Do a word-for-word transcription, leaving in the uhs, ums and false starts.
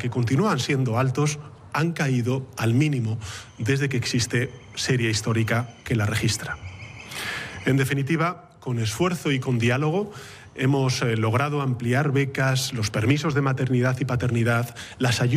que continúan siendo altos, han caído al mínimo desde que existe serie histórica que la registra. En definitiva, con esfuerzo y con diálogo, hemos eh, logrado ampliar becas, los permisos de maternidad y paternidad, las ayudas